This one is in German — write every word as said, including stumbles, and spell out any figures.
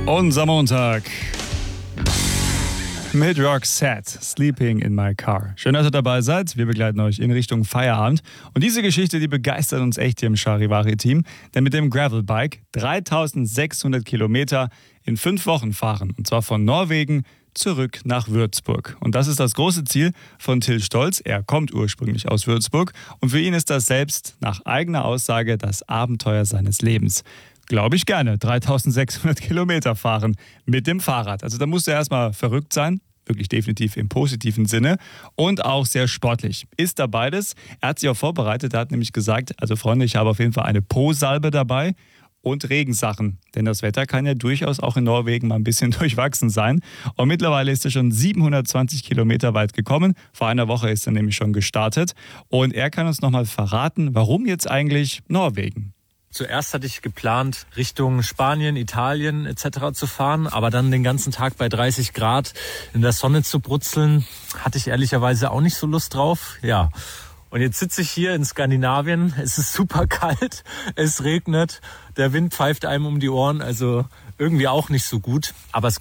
Unser Montag mit Roxette, Sleeping in My Car. Schön, dass ihr dabei seid. Wir begleiten euch in Richtung Feierabend. Und diese Geschichte, die begeistert uns echt hier im Charivari-Team. Denn mit dem Gravelbike dreitausendsechshundert Kilometer in fünf Wochen fahren. Und zwar von Norwegen zurück nach Würzburg. Und das ist das große Ziel von Till Stolz. Er kommt ursprünglich aus Würzburg. Und für ihn ist das selbst nach eigener Aussage das Abenteuer seines Lebens. Glaube ich gerne. dreitausendsechshundert Kilometer fahren mit dem Fahrrad. Also da musst du erstmal verrückt sein. Wirklich definitiv im positiven Sinne. Und auch sehr sportlich. Ist da beides. Er hat sich auch vorbereitet. Er hat nämlich gesagt, also Freunde, ich habe auf jeden Fall eine Po-Salbe dabei und Regensachen. Denn das Wetter kann ja durchaus auch in Norwegen mal ein bisschen durchwachsen sein. Und mittlerweile ist er schon siebenhundertzwanzig Kilometer weit gekommen. Vor einer Woche ist er nämlich schon gestartet. Und er kann uns nochmal verraten, warum jetzt eigentlich Norwegen? Zuerst hatte ich geplant, Richtung Spanien, Italien et cetera zu fahren, aber dann den ganzen Tag bei dreißig Grad in der Sonne zu brutzeln, hatte ich ehrlicherweise auch nicht so Lust drauf. Ja, und jetzt sitze ich hier in Skandinavien, es ist super kalt, es regnet, der Wind pfeift einem um die Ohren, also irgendwie auch nicht so gut, aber es